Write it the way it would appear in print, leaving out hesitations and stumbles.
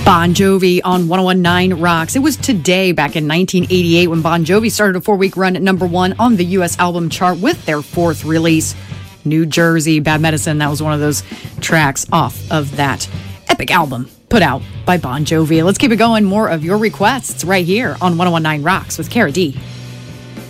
Bon Jovi on 1019 Rocks. It was today, back in 1988, when Bon Jovi started a 4-week run at number 1 on the U.S. album chart with their 4th release, New Jersey, Bad Medicine. That was one of those tracks off of that epic album put out by Bon Jovi. Let's keep it going. More of your requests right here on 1019 Rocks with Kara D.